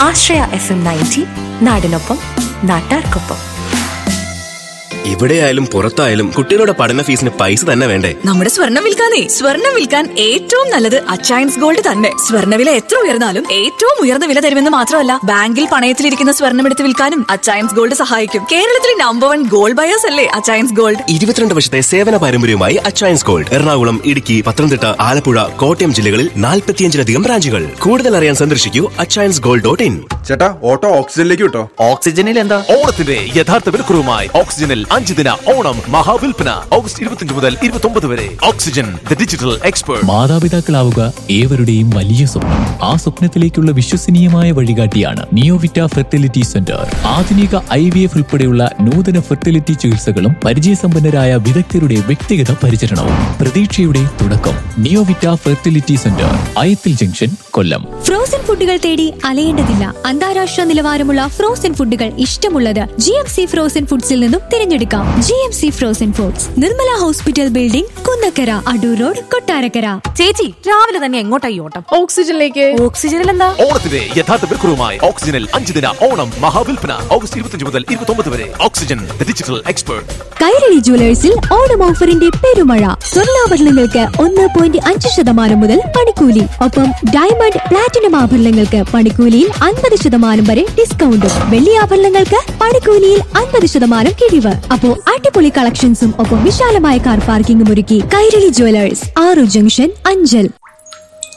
ആശ്രയ FM 90 നാടിനൊപ്പം നാട്ടാർക്കൊപ്പം. എവിടെയായാലും പുറത്തായാലും കുട്ടികളുടെ പഠന ഫീസിന് പൈസ തന്നെ വേണ്ടേ? നമ്മുടെ സ്വർണ്ണം വിൽക്കാൻ ഏറ്റവും നല്ലത് അച്ചയൻസ് ഗോൾഡ് തന്നെ. സ്വർണ്ണവില എത്ര ഉയർന്നാലും ഏറ്റവും ഉയർന്ന വില തരുമെന്ന് മാത്രമല്ല, ബാങ്കിൽ പണയത്തിലിരിക്കുന്ന സ്വർണ്ണം എടുത്ത് വിൽക്കാനും അച്ചയൻസ് ഗോൾഡ് സഹായിക്കും. കേരളത്തിലെ നമ്പർ 1 ഗോൾഡ് ബയേഴ്സ് അല്ലേ അച്ചയൻസ് ഗോൾഡ്. 22 വർഷത്തെ സേവന പാരമ്പര്യവുമായി അച്ചയൻസ് ഗോൾഡ് എറണാകുളം, ഇടുക്കി, പത്തനംതിട്ട, ആലപ്പുഴ, കോട്ടയം ജില്ലകളിൽ 45-ലധികം ബ്രാഞ്ചുകൾ. കൂടുതൽ അറിയാൻ സന്ദർശിക്കൂ achainsgold.in. ചേട്ടാ, ഓട്ടോ ഓക്സിജനിലേക്ക് കിട്ടോ? ഓക്സിജനിൽ എന്താ? ഓണത്തിന്റെ യഥാർത്ഥ വിലക്കുറവുമായി ഓക്സിജനിൽ 5 ദിന ഓണം മഹാവിൽപ്പന ഓഗസ്റ്റ് 25 മുതൽ 29 വരെ. Oxygen, the digital expert. മാതാപിതാക്കളാവുക ഏവരുടെയും വലിയ സ്വപ്നം. ആ സ്വപ്നത്തിലേക്കുള്ള വിശ്വസനീയമായ വഴികാട്ടിയാണ് നിയോവിറ്റ ഫെർട്ടിലിറ്റി സെന്റർ. ആധുനിക IVF ഉൾപ്പെടെയുള്ള നൂതന ഫെർട്ടിലിറ്റി ചികിത്സകളും പരിചയസമ്പന്നരായ വിദഗ്ധരുടെ വ്യക്തിഗത പരിചരണവും പ്രതീക്ഷയുടെ തുടക്കം. നിയോവിറ്റ ഫെർട്ടിലിറ്റി സെന്റർ, അയത്തിൽ ജംഗ്ഷൻ, കൊല്ലം. ഫ്രോസൺ ഫുഡുകൾ തേടി അലയേണ്ടതില്ല. അന്താരാഷ്ട്ര നിലവാരമുള്ള ഫ്രോസൺ ഫുഡുകൾ ഇഷ്ടമുള്ളത് GMC ഫ്രോസൺ ഫുഡ്സിൽ നിന്നും തിരഞ്ഞെടുക്കാം. GMC frozen foods, Nirmala hospital building, Kunnakkara, Adoor road, Kottarakkara. ചേച്ചി, രാവിലെ തന്നെ എങ്ങോട്ടായി ഓട്ടം? ഓക്സിജനിലേക്ക്. ഓക്സിജനിൽ എന്താ? ഓണത്തിന്റെ യഥാർത്ഥ വിലക്കുറവുമായി ഓക്സിജനിൽ 5 ദിന ഓണം മഹാവിൽപ്പന ഓഗസ്റ്റ് 25 മുതൽ 29 വരെ. Oxygen, the digital expert. Kairali ജുവലേഴ്സിൽ Onam ഓഫറിന്റെ പെരുമഴ. സ്വർണ്ണാഭരണങ്ങൾക്ക് 1.5% മുതൽ പണിക്കൂലി. ഒപ്പം ഡയമണ്ട്, പ്ലാറ്റിനം ആഭരണങ്ങൾക്ക് പണിക്കൂലിയിൽ 50% വരെ ഡിസ്കൗണ്ടും. വെള്ളി ആഭരണങ്ങൾക്ക് പണിക്കൂലിയിൽ 50% കിഴിവ്. അപ്പോ അടിപൊളി കളക്ഷൻസും ഒപ്പം വിശാലമായ കാർ പാർക്കിംഗും ഒരുക്കി കൈരളി ജുവലേഴ്സ്, ആറു ജംഗ്ഷൻ, അഞ്ചൽ.